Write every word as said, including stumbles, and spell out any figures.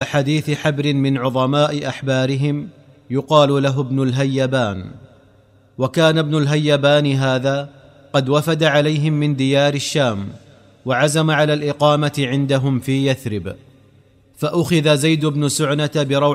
حديث حبر من عظماء أحبارهم يقال له ابن الهيبان. وكان ابن الهيبان هذا قد وفد عليهم من ديار الشام، وعزم على الإقامة عندهم في يثرب. فأخذ زيد بن سعنة بروع